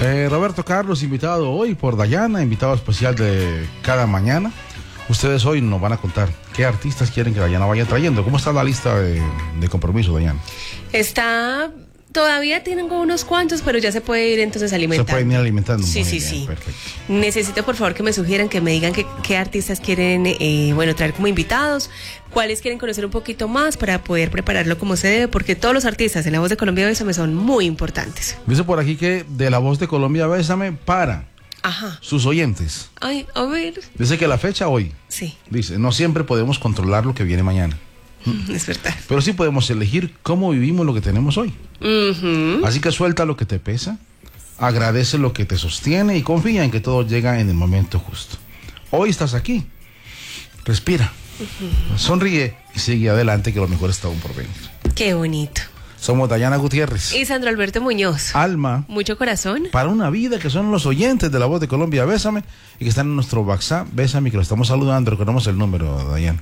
Roberto Carlos, invitado hoy por Dayana, invitado especial de cada mañana. Ustedes hoy nos van a contar qué artistas quieren que Dayana vaya trayendo. ¿Cómo está la lista de compromiso, Dayana? Todavía tengo unos cuantos, pero ya se puede ir entonces alimentando. Se pueden ir alimentando. Sí. Perfecto. Necesito, por favor, que me sugieran, que me digan qué artistas quieren, traer como invitados, cuáles quieren conocer un poquito más para poder prepararlo como se debe, porque todos los artistas en La Voz de Colombia Bésame son muy importantes. Dice por aquí que de La Voz de Colombia Bésame para sus oyentes. Ay, a ver. Dice que la fecha hoy. Sí. Dice, no siempre podemos controlar lo que viene mañana. Es verdad. Pero sí podemos elegir cómo vivimos lo que tenemos hoy. Así que suelta lo que te pesa, agradece lo que te sostiene y confía en que todo llega en el momento justo. Hoy estás aquí, respira, sonríe y sigue adelante, que lo mejor está aún por venir. Qué bonito. Somos Dayana Gutiérrez y Sandro Alberto Muñoz. Alma. Mucho corazón. Para una vida, que son los oyentes de La Voz de Colombia Bésame y que están en nuestro WhatsApp Bésame, que lo estamos saludando. Recordamos el número, Dayana.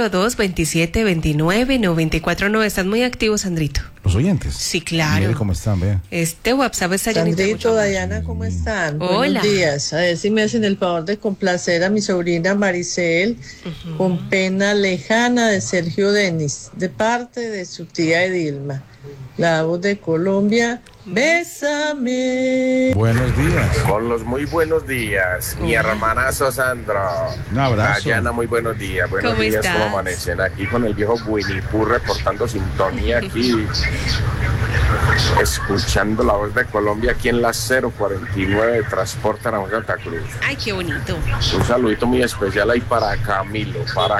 302-2729-949. Están muy activos, Sandrito. ¿Los oyentes? Sí, claro. Mire cómo están, vea. Este WhatsApp está llenito. Sandrito, Dayana, ¿cómo están? Hola. Buenos días. A ver si me hacen el favor de complacer a mi sobrina Maricel con Pena Lejana de Sergio Denis, de parte de su tía Edilma. La Voz de Colombia, Bésame. Buenos días. Con los muy buenos días, mi hermanazo Sandro. Un abrazo. Dayana, muy buenos días. Buenos ¿Cómo días, estás? ¿cómo amanecen? Aquí con el viejo Winnie Pooh reportando sintonía aquí, escuchando La Voz de Colombia aquí en la 049 de Transporte Santa Cruz. Ay, qué bonito. Un saludito muy especial ahí para Camilo, para